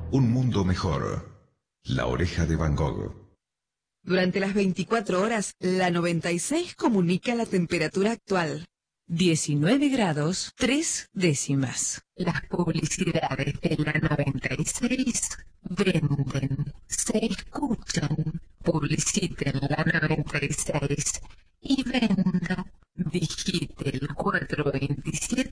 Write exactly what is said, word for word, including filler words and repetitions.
Un mundo mejor. La Oreja de Van Gogh. Durante las veinticuatro horas, la noventa y seis comunica la temperatura actual. diecinueve grados, tres décimas. Las publicidades de la noventa y seis venden, se escuchan. Publiciten la noventa y seis y venda. Digite el cuatro dos siete